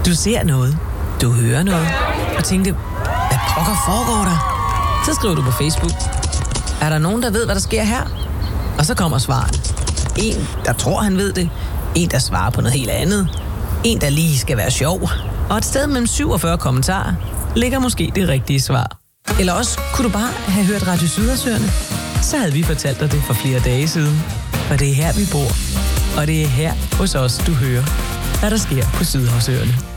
Du ser noget. Du hører noget. Og tænkte, hvad pokker foregår der? Så skriver du på Facebook. Er der nogen, der ved, hvad der sker her? Og så kommer svaret. En, der tror, han ved det. En, der svarer på noget helt andet. En, der lige skal være sjov. Og et sted mellem 47 kommentarer ligger måske det rigtige svar. Eller også kunne du bare have hørt Radio Sydhavsøerne. Så havde vi fortalt dig det for flere dage siden. For det er her, vi bor. Og det er her hos os, du hører, hvad der sker på Sydhavsøerne.